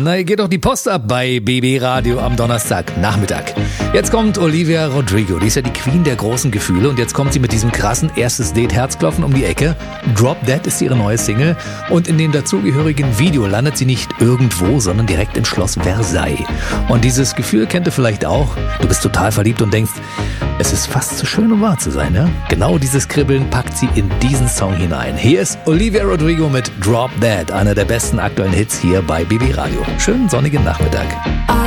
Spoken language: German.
Na, geht doch die Post ab bei BB Radio am Donnerstagnachmittag. Jetzt kommt Olivia Rodrigo, die ist ja die Queen der großen Gefühle und jetzt kommt sie mit diesem krassen erstes Date Herzklopfen um die Ecke. Drop Dead ist ihre neue Single und in dem dazugehörigen Video landet sie nicht irgendwo, sondern direkt im Schloss Versailles. Und dieses Gefühl kennt ihr vielleicht auch. Du bist total verliebt und denkst, es ist fast zu schön, um wahr zu sein, ja? Genau dieses Kribbeln packt sie in diesen Song hinein. Hier ist Olivia Rodrigo mit Drop Dead, einer der besten aktuellen Hits hier bei BB Radio. Schönen sonnigen Nachmittag.